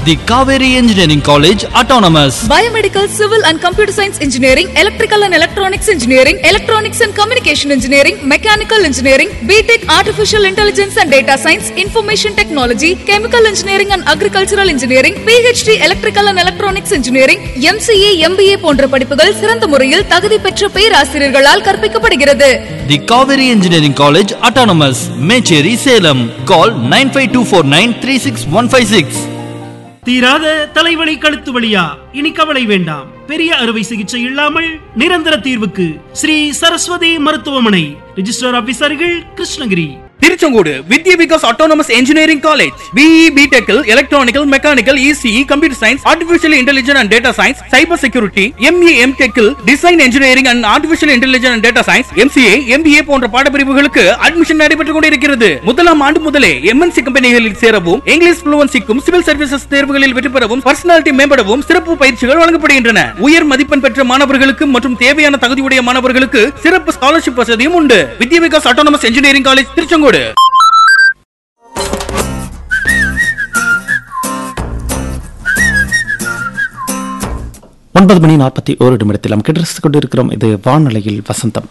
The Kaveri Engineering College Autonomous. Biomedical, Civil and Computer Science Engineering, Electrical and Electronics Engineering, Electronics and Communication Engineering, Mechanical Engineering, BTech Artificial Intelligence and Data Science, Information Technology, Chemical Engineering and Agricultural Engineering, PhD Electrical and Electronics Engineering, MCA, MBA போன்ற படிப்புகள் சிறந்த முறையில் தகுதி பெற்ற பேராசிரியர்களால் கற்பிக்கப்படுகிறது. The Kaveri Engineering College Autonomous, Mecheri, Salem. Call 9524936156. தீராத தலைவலி கழுத்து வலியா? இனி கவலை வேண்டாம். பெரிய அறுவை சிகிச்சை இல்லாமல் நிரந்தர தீர்வுக்கு ஸ்ரீ சரஸ்வதி மருத்துவமனை. Register ஆபீசர்கள் Krishnagiri. Tiruchengode Vidya Vikas autonomous engineering college. BE, பிடெக்கில் electronical, mechanical, ECE, computer science, artificial intelligence and data science, cyber security, MA, எம்டெக்கில் design engineering and artificial intelligence and data science, MCA, MBA போன்ற பாடப்பிரிவுகளுக்கு அட்மிஷன் நடைபெற்றுக் கொண்டிருக்கிறது. முதலாம் ஆண்டு முதலே எம்என்சி கம்பெனிகளில் சேரவும், English ஃப்ளூவன்சிக்கும், civil services தேர்வுகளில் வெற்றி பெறவும், பர்சனாலிட்டி மேம்படவும் சிறப்பு பயிற்சிகள் வழங்கப்படுகின்றன. உயர் மதிப்பெண் பெற்ற மாணவர்களுக்கு மற்றும் தேவையான தகுதியுடைய மாணவர்களுக்கு சிறப்பு ஸ்காலர்ஷிப் வசதியும் உண்டு. வித்யா Vikas autonomous engineering college, Tiruchengode. 9:41 நாம் கேட்டு கொண்டிருக்கிறோம். இது வானொலியில் வசந்தம்.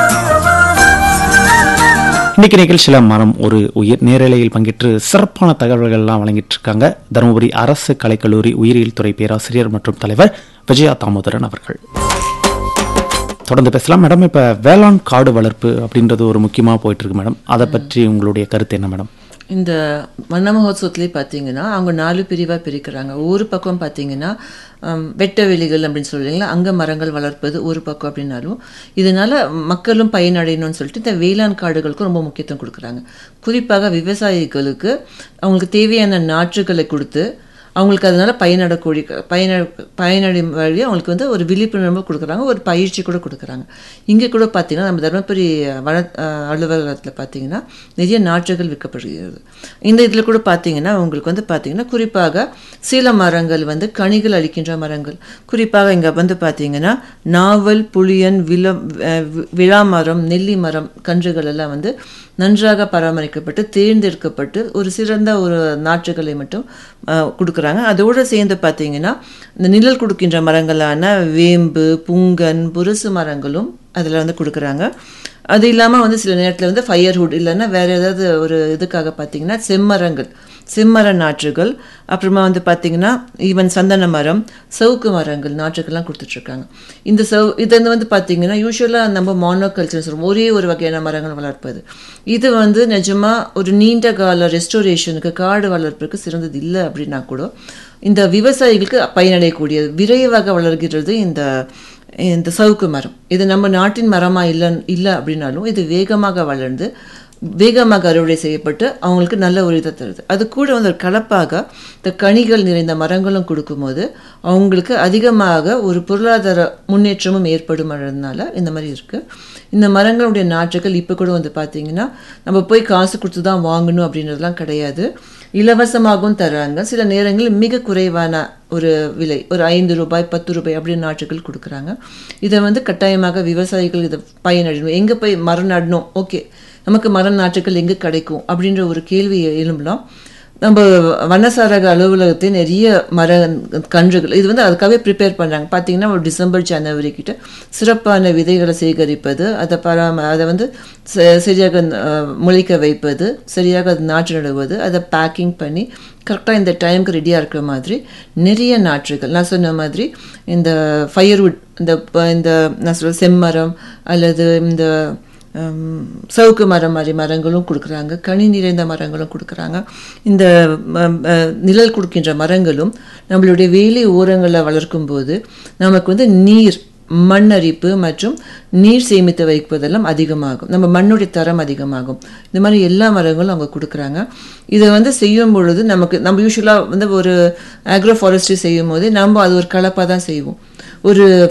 இன்னைக்கு நிகழ்ச்சியில மரம் ஒரு உயிர் நேரலையில் பங்கேற்று சிறப்பான தகவல்கள்லாம் வழங்கிட்டு இருக்காங்க தருமபுரி அரசு கலைக்கல்லூரி உயிரியல் துறை பேராசிரியர் மற்றும் தலைவர் விஜயா தாமோதரன் அவர்கள். தொடர்ந்து பேசலாம் மேடம். இப்ப வேளாண் காடு வளர்ப்பு அப்படின்றது ஒரு முக்கியமா போயிட்டு இருக்கு மேடம். அதை பற்றி உங்களுடைய கருத்து என்ன மேடம்? இந்த வன மகோத்சவத்துலேயே பார்த்தீங்கன்னா அவங்க 4 பிரிவாக பிரிக்கிறாங்க. ஒரு பக்கம் பார்த்தீங்கன்னா வெட்ட வெளிகள் அப்படின்னு சொல்லுவீங்களா, அங்கே மரங்கள் வளர்ப்பது ஒரு பக்கம் அப்படின்னாலும் இதனால மக்களும் பயனடையணும்னு சொல்லிட்டு இந்த வேளாண் காடுகளுக்கும் ரொம்ப முக்கியத்துவம் கொடுக்குறாங்க. குறிப்பாக விவசாயிகளுக்கு அவங்களுக்கு தேவையான நாற்றுகளை கொடுத்து அவங்களுக்கு அதனால பயனடையும் வழி அவங்களுக்கு வந்து ஒரு விழிப்புணர்வு கொடுக்குறாங்க, ஒரு பயிற்சி கூட கொடுக்குறாங்க. இங்கே கூட பார்த்தீங்கன்னா நம்ம தருமபுரி வன அலுவலகத்தில் பார்த்தீங்கன்னா நிறைய நாற்றுகள் விற்கப்படுகிறது. இந்த இதில் கூட பார்த்தீங்கன்னா உங்களுக்கு வந்து பார்த்தீங்கன்னா குறிப்பாக சில மரங்கள் வந்து கனிகள் அளிக்கின்ற மரங்கள், குறிப்பாக இங்கே வந்து பார்த்தீங்கன்னா நாவல், புளியன், விழா மரம், நெல்லி மரம் கன்றுகள் எல்லாம் வந்து நன்றாக பராமரிக்கப்பட்டு தேர்ந்தெடுக்கப்பட்டு ஒரு சிறந்த ஒரு நாற்றுகளை மட்டும் கொடுக்குறாங்க. அதோடு சேர்ந்து பார்த்தீங்கன்னா இந்த நிழல் கொடுக்கின்ற மரங்களான வேம்பு, புங்கன், புரசு மரங்களும் அதில் வந்து கொடுக்குறாங்க. அது இல்லாமல் வந்து சில நேரத்தில் வந்து ஃபயர்வுட் இல்லைன்னா வேறு ஏதாவது ஒரு இதுக்காக பார்த்தீங்கன்னா செம்மர நாற்றுகள், அப்புறமா வந்து பார்த்திங்கன்னா ஈவன் சந்தன மரம், சவுக்கு மரங்கள் நாற்றுகள்லாம் கொடுத்துட்ருக்காங்க. இந்த இது வந்து பார்த்திங்கன்னா யூஸ்வலாக நம்ம மானோகல்ச்சர் சொல்லுவோம், ஒரே ஒரு வகையான மரங்கள் வளர்ப்பது. இது வந்து நிஜமாக ஒரு நீண்ட கால ரெஸ்டோரேஷனுக்கு காடு வளர்ப்புக்கு சிறந்தது இல்லை அப்படின்னா கூட இந்த விவசாயிகளுக்கு பயனடையக்கூடியது விரைவாக வளர்கிறது இந்த சவுக்கு மரம். இது நம்ம நாட்டின் மரமாக இல்லை அப்படின்னாலும் இது வேகமாக வளர்ந்து வேகமாக அறுவடை செய்யப்பட்டு அவங்களுக்கு நல்ல ஒரு இதை தருது. அது கூட வந்து ஒரு கலப்பாக இந்த கனிகள் நிறைந்த மரங்களும் கொடுக்கும்போது அவங்களுக்கு அதிகமாக ஒரு பொருளாதார முன்னேற்றமும் ஏற்படும்ன்றதுனால இந்த மாதிரி இருக்குது. இந்த மரங்களுடைய நாற்றுகள் இப்போ கூட வந்து பார்த்திங்கன்னா நம்ம போய் காசு கொடுத்து தான் வாங்கணும் அப்படின்றதுலாம் கிடையாது, இலவசமாகவும் தராங்க. சில நேரங்களில் மிக குறைவான ஒரு விலை, ஒரு 5 ரூபாய் 10 ரூபாய் அப்படின்னு நாற்றுகள் கொடுக்குறாங்க. இதை வந்து கட்டாயமாக விவசாயிகள் இதை பயனடையணும். எங்கே போய் மரம் நடணும், ஓகே நமக்கு மர நாற்றுகள் எங்கே கிடைக்கும் அப்படின்ற ஒரு கேள்வி எழும்பலாம். நம்ம வனசாரக அலுவலகத்தில் நிறைய மர கன்றுகள் இது வந்து அதுக்காகவே ப்ரிப்பேர் பண்ணுறாங்க. பார்த்திங்கன்னா ஒரு டிசம்பர் ஜனவரி கிட்ட சிறப்பான விதைகளை சேகரிப்பது, அதை வந்து சரியாக முளைக்க வைப்பது, சரியாக அது நாற்று நடுவது, அதை பேக்கிங் பண்ணி கரெக்டாக இந்த டைமுக்கு ரெடியாக இருக்கிற மாதிரி நிறைய நாற்றுகள் நான் சொன்ன மாதிரி இந்த ஃபயர்வுட் இந்த நான் சொல்ல செம்மரம் அல்லது இந்த சவுக்கு மரம் மாதிரி மரங்களும் கொடுக்குறாங்க, கனி நிறைந்த மரங்களும் கொடுக்குறாங்க. இந்த நிழல் கொடுக்கின்ற மரங்களும் நம்மளுடைய வேலி ஓரங்களில் வளர்க்கும் போது நமக்கு வந்து நீர், மண் அரிப்பு மற்றும் நீர் சேமித்து வைப்பதெல்லாம் அதிகமாகும், நம்ம மண்ணுடைய தரம் அதிகமாகும். இந்த மாதிரி எல்லா மரங்களும் அவங்க கொடுக்குறாங்க. இதை வந்து செய்யும் பொழுது நம்ம யூஸ்வலாக வந்து ஒரு ஆக்ரோ ஃபாரஸ்ட்ரி செய்யும் போது நம்ம அது ஒரு கலப்பாக தான் செய்வோம். ஒரு